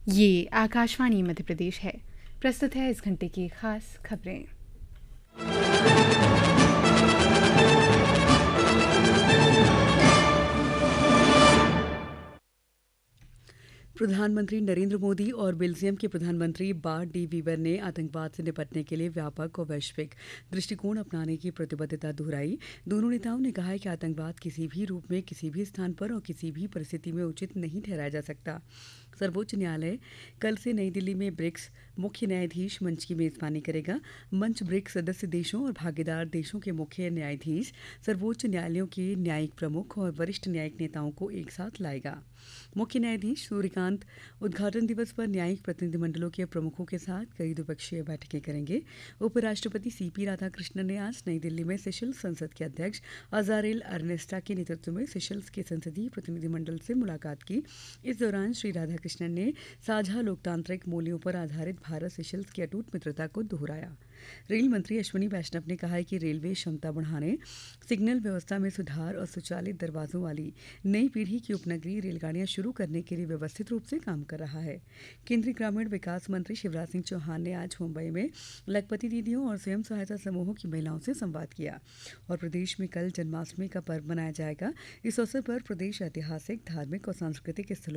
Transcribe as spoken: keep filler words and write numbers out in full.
ये आकाशवाणी मध्य प्रदेश है। प्रस्तुत है इस घंटे की खास खबरें। प्रधानमंत्री नरेंद्र मोदी और बेल्जियम के प्रधानमंत्री बार्ट डी वीवर ने आतंकवाद से निपटने के लिए व्यापक और वैश्विक दृष्टिकोण अपनाने की प्रतिबद्धता दोहराई। दोनों नेताओं ने कहा है कि आतंकवाद किसी भी रूप में, किसी भी स्थान पर और किसी भी परिस्थिति में उचित नहीं ठहराया जा सकता। सर्वोच्च न्यायालय कल से नई दिल्ली में ब्रिक्स मुख्य न्यायाधीश मंच की मेजबानी करेगा। मंच ब्रिक्स सदस्य देशों और भागीदार देशों के मुख्य न्यायाधीश, सर्वोच्च न्यायालयों के न्यायिक प्रमुख और वरिष्ठ न्यायिक नेताओं को एक साथ लाएगा। मुख्य न्यायाधीश सूर्यकांत उद्घाटन दिवस पर न्यायिक प्रतिनिधिमंडलों के प्रमुखों के साथ कई द्विपक्षीय बैठकें करेंगे। उपराष्ट्रपति सीपी राधाकृष्णन ने आज नई दिल्ली में सेशल्स संसद के अध्यक्ष अजारेल अर्नेस्टा के नेतृत्व में सेशल्स के संसदीय प्रतिनिधिमंडल से मुलाकात की। इस दौरान श्री राधाकृष्णन ने साझा लोकतांत्रिक मूल्यों पर आधारित भारत सेशल्स की अटूट मित्रता को दोहराया। रेल मंत्री अश्विनी वैष्णव ने कहा है कि रेलवे क्षमता बढ़ाने, सिग्नल व्यवस्था में सुधार और स्वचालित दरवाजों वाली नई पीढ़ी की उपनगरीय रेलगाड़ियां शुरू करने के लिए व्यवस्थित रूप से काम कर रहा है। केंद्रीय ग्रामीण विकास मंत्री शिवराज सिंह चौहान ने आज मुंबई में लखपति दीदियों और स्वयं सहायता समूहों की महिलाओं से संवाद किया। और प्रदेश में कल जन्माष्टमी का पर्व मनाया जाएगा। इस अवसर पर प्रदेश ऐतिहासिक, धार्मिक और सांस्कृतिक स्थलों